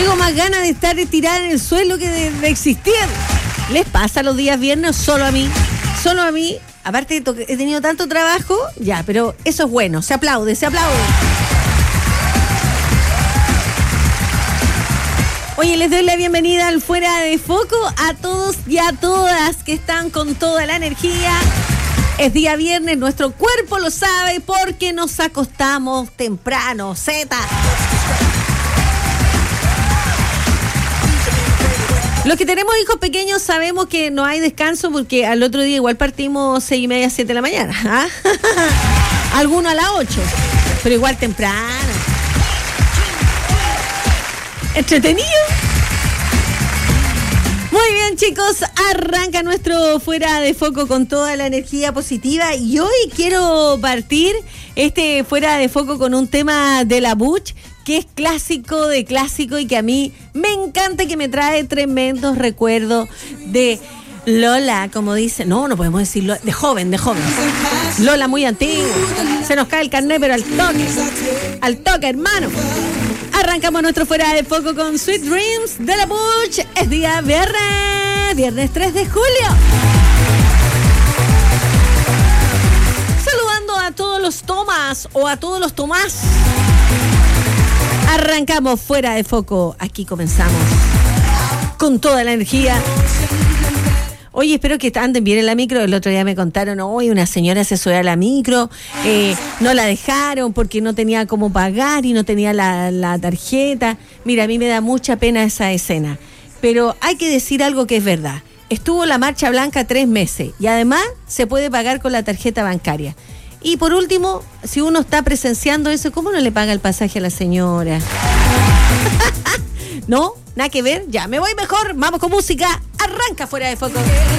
Tengo más ganas de estar tirada en el suelo que de existir. ¿Les pasa los días viernes? Solo a mí. Solo a mí. Aparte, he tenido tanto trabajo. Ya, pero eso es bueno. Se aplaude, se aplaude. Oye, les doy la bienvenida al Fuera de Foco a todos y a todas que están con toda la energía. Es día viernes, nuestro cuerpo lo sabe porque nos acostamos temprano. Zeta. Los que tenemos hijos pequeños sabemos que no hay descanso porque al otro día igual partimos 6:30, 7 de la mañana. ¿Ah? Algunos a las 8, pero igual temprano. ¿Entretenido? Muy bien, chicos, arranca nuestro Fuera de Foco con toda la energía positiva y hoy quiero partir este Fuera de Foco con un tema de la Butch que es clásico de clásico y que a mí me encanta y que me trae tremendos recuerdos de Lola, como dice, no podemos decirlo, de joven. Lola muy antigua, se nos cae el carnet pero al toque, hermano. Arrancamos nuestro Fuera de Foco con Sweet Dreams de la Butch. Es día viernes 3 de julio. Saludando a todos los Tomás o a todos los Tomás. Arrancamos Fuera de Foco. Aquí comenzamos con toda la energía. Oye, espero que anden bien en la micro. El otro día me contaron, hoy una señora se subió a la micro, no la dejaron porque no tenía cómo pagar y no tenía la tarjeta. Mira, a mí me da mucha pena esa escena. Pero hay que decir algo que es verdad. Estuvo la Marcha Blanca 3 meses y además se puede pagar con la tarjeta bancaria. Y por último, si uno está presenciando eso, ¿cómo no le paga el pasaje a la señora? ¿No? Nada que ver. Ya, me voy mejor. Vamos con música. Arranca Fuera de Foco.